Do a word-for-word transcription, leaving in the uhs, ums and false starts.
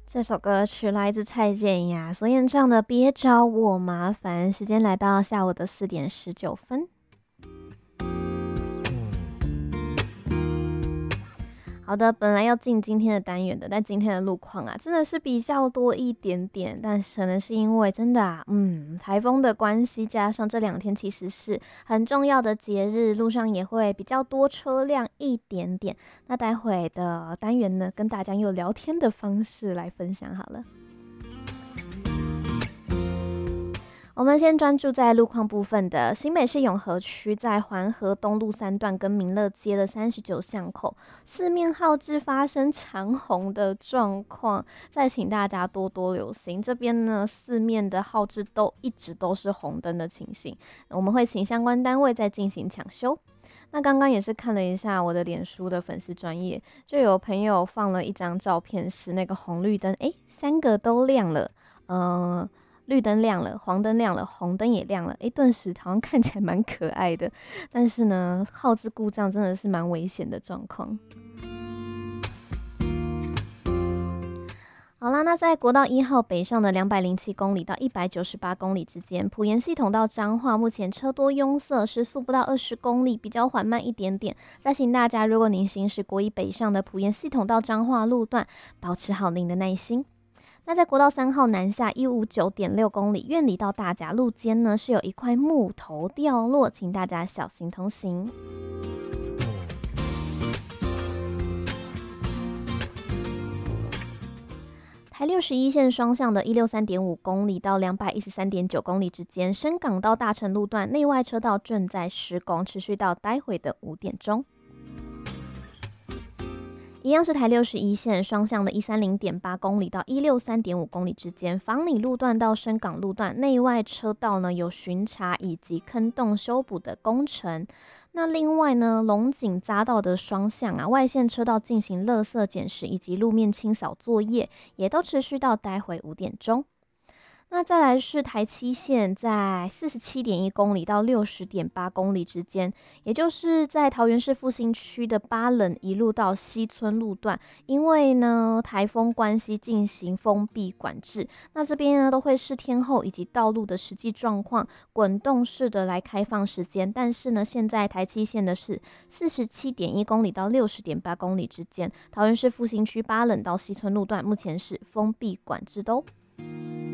这首歌曲来自蔡健雅所演唱的《别找我麻烦》。时间来到下午的四点十九分。好的，本来要进今天的单元的，但今天的路况啊，真的是比较多一点点。但是可能是因为真的啊，嗯，台风的关系，加上这两天其实是很重要的节日，路上也会比较多车辆一点点。那待会的单元呢，跟大家用聊天的方式来分享好了。我们先专注在路况部分的新北市永和区，在环河东路三段跟民乐街的三十九巷口，四面号志发生长红的状况，再请大家多多留心。这边呢，四面的号志都一直都是红灯的情形，我们会请相关单位再进行抢修。那刚刚也是看了一下我的脸书的粉丝专页，就有朋友放了一张照片，是那个红绿灯，诶，三个都亮了，嗯、呃。绿灯亮了，黄灯亮了，红灯也亮了，诶，顿时好像看起来蛮可爱的。但是呢，号志故障真的是蛮危险的状况。好啦，那在国道一号北上的两百零七公里到一百九十八公里之间，埔盐系统到彰化目前车多拥塞，时速不到二十公里，比较缓慢一点点。再请大家，如果您行驶国一北上的埔盐系统到彰化路段，保持好您的耐心。那在国道三号南下一百五十九点六公里，苑里到大甲路间呢，是有一块木头掉落，请大家小心通行。台六十一线双向的一百六十三点五公里到两百一十三点九公里之间，深港到大城路段内外车道正在施工，持续到待会的五点钟。一样是台六十一线双向的一百三十点八公里到一百六十三点五公里之间，房里路段到深港路段内外车道呢有巡查以及坑洞修补的工程。那另外呢，龙井匝道的双向啊，外线车道进行垃圾捡拾以及路面清扫作业，也都持续到待会五点钟。那再来是台七线，在四十七点一公里到六十点八公里之间，也就是在桃园市复兴区的巴冷一路到西村路段，因为呢台风关系进行封闭管制，那这边呢都会视天候以及道路的实际状况，滚动式的来开放时间。但是呢，现在台七线的是四十七点一公里到六十点八公里之间，桃园市复兴区巴冷到西村路段目前是封闭管制的哦。